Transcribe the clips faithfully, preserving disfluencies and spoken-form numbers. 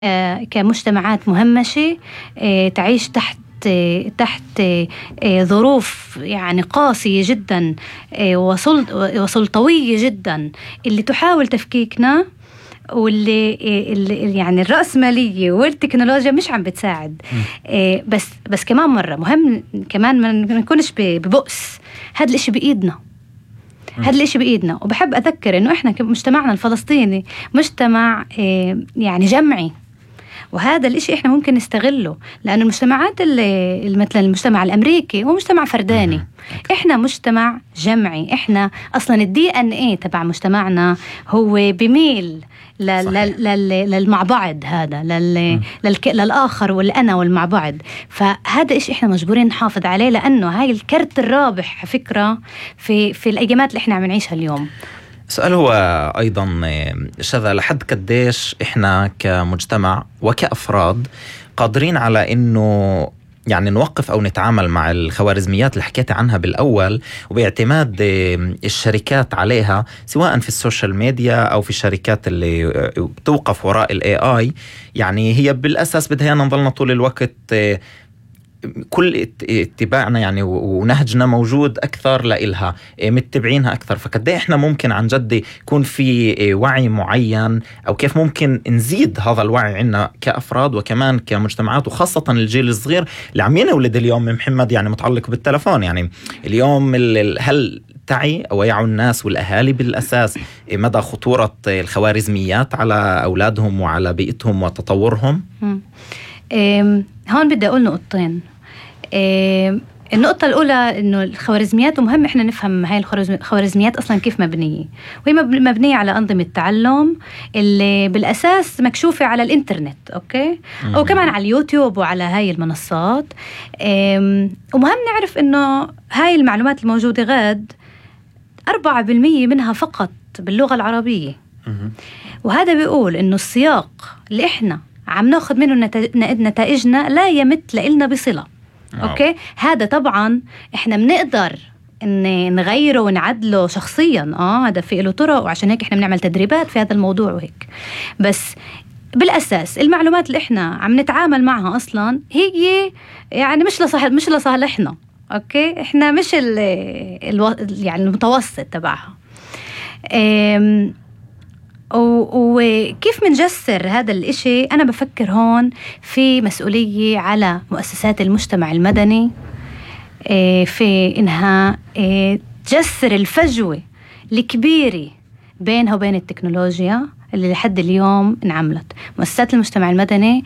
كمجتمعات مهمشة تعيش تحت تحت ظروف يعني قاسية جدا وسلطوية جدا اللي تحاول تفكيكنا، واللي اللي يعني الرأسمالية والتكنولوجيا مش عم بتساعد. بس بس كمان مرة مهم كمان ما نكونش ببؤس، هذا الاشي بإيدنا، هذا الاشي بإيدنا. وبحب أذكر إنه إحنا كمجتمعنا الفلسطيني مجتمع يعني جمعي، وهذا الاشي إحنا ممكن نستغله، لأن المجتمعات اللي مثل المجتمع الأمريكي هو مجتمع فرداني، إحنا مجتمع جمعي. إحنا أصلا الدي ان ايه تبع مجتمعنا هو بميل للمع بعض، هذا لل... للك... للآخر والأنا والمع بعض. فهذا إيش إحنا مجبورين نحافظ عليه، لأنه هاي الكرت الرابح فكرة في في الأيامات اللي إحنا عم نعيشها اليوم. السؤال هو أيضا شذا، لحد قديش إحنا كمجتمع وكأفراد قادرين على إنه يعني نوقف أو نتعامل مع الخوارزميات اللي حكيت عنها بالأول، وباعتماد الشركات عليها سواء في السوشيال ميديا أو في الشركات اللي توقف وراء ال إيه آي. يعني هي بالأساس بدها نضلنا طول الوقت كل اتباعنا يعني ونهجنا موجود أكثر لإلها، متبعينها أكثر. فكده إحنا ممكن عن جد يكون في وعي معين، أو كيف ممكن نزيد هذا الوعي عنا كأفراد وكمان كمجتمعات، وخاصة الجيل الصغير اللي عم ينولد اليوم محمد يعني متعلق بالتلفون. يعني اليوم هل تعي أو يعوا الناس والأهالي بالأساس مدى خطورة الخوارزميات على أولادهم وعلى بيئتهم وتطورهم؟ هون بدي أقول نقطتين. النقطة الأولى إنه الخوارزميات، ومهم إحنا نفهم هاي الخوارزميات أصلاً كيف مبنية. وهي مبنية على أنظمة تعلم اللي بالأساس مكشوفة على الإنترنت، أوكي، أو كمان على اليوتيوب وعلى هاي المنصات. ومهم نعرف إنه هاي المعلومات الموجودة غاد أربعة بالمية منها فقط باللغة العربية. وهذا بيقول إنه السياق اللي إحنا عم ناخد منه نتائجنا لا يمت لإلنا بصلة. أوكي، هذا طبعا إحنا بنقدر إن نغيره ونعدله شخصيا، آه هذا في له طرق، وعشان هيك إحنا بنعمل تدريبات في هذا الموضوع وهيك. بس بالأساس المعلومات اللي إحنا عم نتعامل معها أصلا هي يعني مش لصالح مش لصالحنا. أوكي، إحنا مش ال الو... يعني المتوسط تبعها. أم... وكيف منجسر هذا الاشي؟ أنا بفكر هون في مسؤولية على مؤسسات المجتمع المدني في إنها تجسر الفجوة الكبيرة بينها وبين التكنولوجيا اللي لحد اليوم انعملت. مؤسسات المجتمع المدني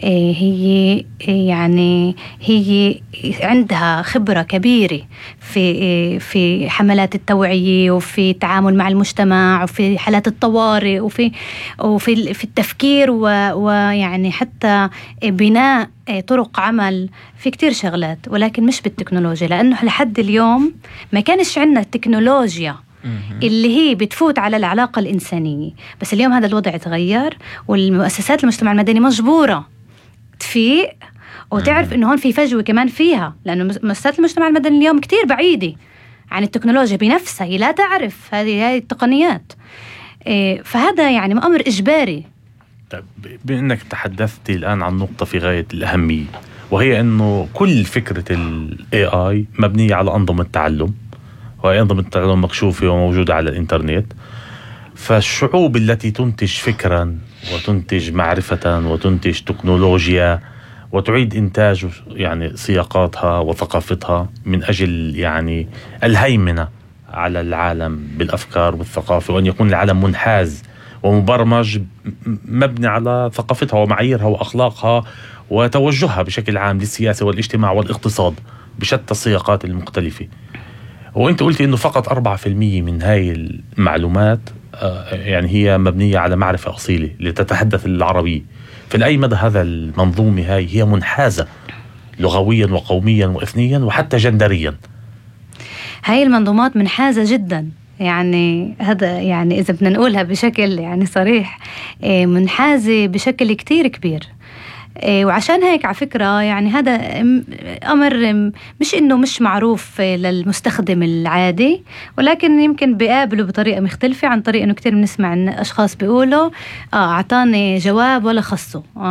هي يعني هي عندها خبرة كبيرة في في حملات التوعية وفي التعامل مع المجتمع وفي حالات الطوارئ وفي وفي في التفكير ويعني حتى بناء طرق عمل في كتير شغلات، ولكن مش بالتكنولوجيا، لأنه لحد اليوم ما كانش عندنا التكنولوجيا اللي هي بتفوت على العلاقة الإنسانية. بس اليوم هذا الوضع تغير، والمؤسسات المجتمع المدني مجبورة تفيق وتعرف إنه هون في فجوة كمان فيها، لأنه مؤسسات المجتمع المدني اليوم كتير بعيدة عن التكنولوجيا بنفسها، هي لا تعرف هذه هذه التقنيات. فهذا يعني أمر إجباري. طيب، بأنك تحدثتي الآن عن نقطة في غاية الأهمية، وهي إنه كل فكرة ال إيه آي مبنية على أنظمة تعلم، وهي أنظمة التعلم مكشوفة وموجودة على الإنترنت. فالشعوب التي تنتج فكرا وتنتج معرفة وتنتج تكنولوجيا وتعيد إنتاج يعني سياقاتها وثقافتها من أجل يعني الهيمنة على العالم بالأفكار والثقافة، وأن يكون العالم منحاز ومبرمج مبني على ثقافتها ومعاييرها وأخلاقها وتوجهها بشكل عام للسياسة والاجتماع والاقتصاد بشتى السياقات المختلفة. وانت قلت انه فقط أربعة في المية من هاي المعلومات يعني هي مبنية على معرفة أصيلة لتتحدث العربية. فلأي مدى هذا المنظومة هاي هي منحازة لغويا وقوميا وإثنيا وحتى جندريا؟ هاي المنظومات منحازة جدا، يعني هذا يعني إذا بدنا نقولها بشكل يعني صريح، منحازة بشكل كتير كبير. وعشان هيك على فكرة يعني هذا أمر مش إنه مش معروف للمستخدم العادي، ولكن يمكن بيقابله بطريقة مختلفة عن طريقة إنه كتير بنسمع إن أشخاص بيقولوا آه أعطاني جواب ولا خصه.